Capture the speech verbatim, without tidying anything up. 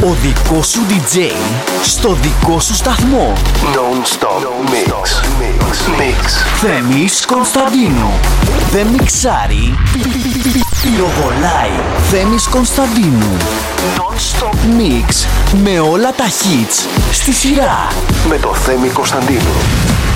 Ο δικός σου ντι τζέι στο δικό σου σταθμό. Non-stop mix. Mix. Θέμης Κωνσταντίνου. Δεν μιξάρει, πυροβολάει. Θέμης Κωνσταντίνου. Non-stop mix με όλα τα hits στη σειρά. Με το Θέμη Κωνσταντίνου.